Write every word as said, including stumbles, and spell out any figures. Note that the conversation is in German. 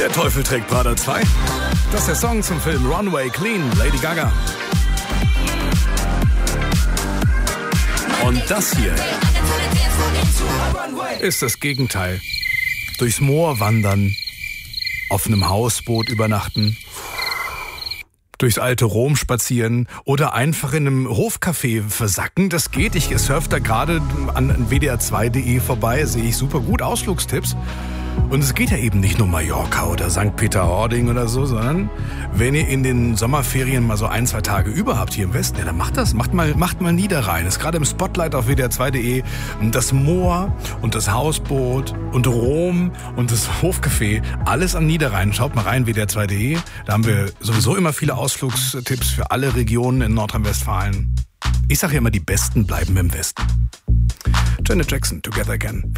Der Teufel trägt Prada zwei. Das ist der Song zum Film Runway Clean, Lady Gaga. Und das hier ist das Gegenteil. Durchs Moor wandern, auf einem Hausboot übernachten, durchs alte Rom spazieren oder einfach in einem Hofcafé versacken. Das geht. Ich surfe da gerade an w d r zwei punkt d e vorbei, sehe ich super gut Ausflugstipps. Und es geht ja eben nicht nur Mallorca oder Sankt Peter-Ording oder so, sondern wenn ihr in den Sommerferien mal so ein, zwei Tage über habt hier im Westen, ja, dann macht das, macht mal, macht mal Niederrhein. Das ist gerade im Spotlight auf w d r zwei punkt d e. Das Moor und das Hausboot und Rom und das Hofcafé, alles am Niederrhein. Schaut mal rein, w d r zwei punkt d e. Da haben wir sowieso immer viele Ausflugstipps für alle Regionen in Nordrhein-Westfalen. Ich sage ja immer, die Besten bleiben im Westen. Janet Jackson, Together Again.